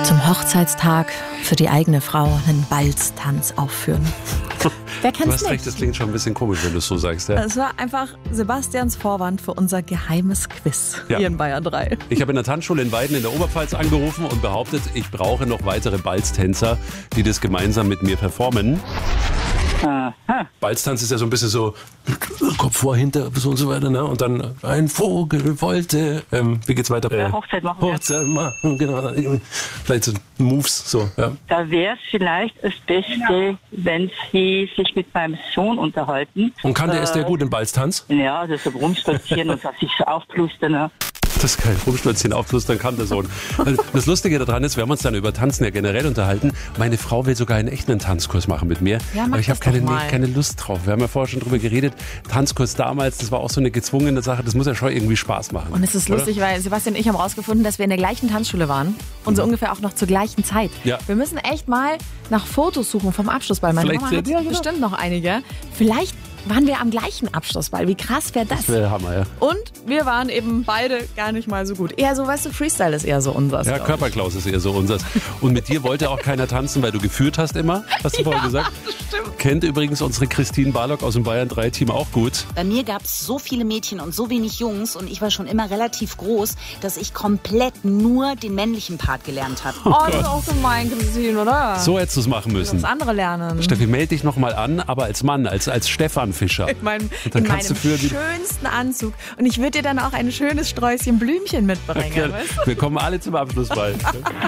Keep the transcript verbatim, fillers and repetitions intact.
Zum Hochzeitstag für die eigene Frau einen Balztanz aufführen. Wer Du kennt's hast nicht? recht, das klingt schon ein bisschen komisch, wenn du es so sagst. Ja? Es war einfach Sebastians Vorwand für unser geheimes Quiz Ja. hier in Bayern drei. Ich habe in der Tanzschule in Weiden in der Oberpfalz angerufen und behauptet, ich brauche noch weitere Balztänzer, die das gemeinsam mit mir performen. Aha. Balztanz ist ja so ein bisschen so Kopf vor, hinter, so und so weiter. Ne? Und dann ein Vogel wollte. Ähm, wie geht's weiter? Äh, Hochzeit machen wir. Hochzeit machen, genau. Vielleicht so Moves, so. Ja. Da wäre es vielleicht das Beste, wenn Sie sich mit meinem Sohn unterhalten. Und kann der, Äh, ist der gut im Balztanz? Ja, das so rumspazieren und sich so aufplustern. Ne? Das ist kein Rumsplötzchen aufplustern kann der Sohn. Also das Lustige daran ist, wir haben uns dann über Tanzen ja generell unterhalten. Meine Frau will sogar einen echten Tanzkurs machen mit mir. Ja, mach aber ich habe das doch keine, mal. keine Lust drauf. Wir haben ja vorher schon drüber geredet. Tanzkurs damals, das war auch so eine gezwungene Sache. Das muss ja schon irgendwie Spaß machen. Und es ist oder? lustig, weil Sebastian und ich haben rausgefunden, dass wir in der gleichen Tanzschule waren und so ungefähr auch noch zur gleichen Zeit. Ja. Wir müssen echt mal nach Fotos suchen vom Abschlussball. Meine Vielleicht Mama hat wird- ja, genau. bestimmt noch einige. Vielleicht waren wir am gleichen Abschlussball. Wie krass wäre das? Das wäre Hammer, ja. Und wir waren eben beide gar nicht mal so gut. Eher so, weißt du, Freestyle ist eher so unseres. Ja, glaub ich. Körperklaus ist eher so unseres. Und mit dir wollte auch keiner tanzen, weil du geführt hast immer, hast du vorher gesagt. stimmt. Kennt übrigens unsere Christine Barlock aus dem Bayern drei Team auch gut. Bei mir gab es so viele Mädchen und so wenig Jungs und ich war schon immer relativ groß, dass ich komplett nur den männlichen Part gelernt habe. Oh, das ist auch gemein, Christine, oder? So hättest du es machen müssen. Das andere lernen. Steffi, melde dich noch mal an, aber als Mann, als, als Stefan Fischer. In meinem, dann in kannst meinem du für die- schönsten Anzug. Und ich würde dir dann auch ein schönes Sträußchen Blümchen mitbringen. Ja, Weißt du? wir kommen alle zum Abschlussball.